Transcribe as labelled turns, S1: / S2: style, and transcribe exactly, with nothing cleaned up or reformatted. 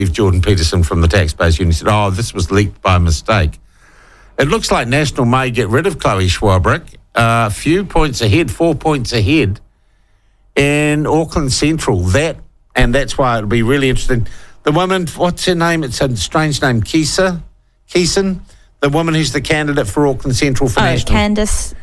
S1: Jordan Peterson from the Taxpayers Union said, oh, this was leaked by mistake. It looks like National may get rid of Chloe Swarbrick. A uh, few points ahead, four points ahead in Auckland Central. That, and that's why it'll be really interesting. The woman, what's her name? It's a strange name, Kisa, Keeson, the woman who's the candidate for Auckland Central for
S2: oh,
S1: National.
S2: Candice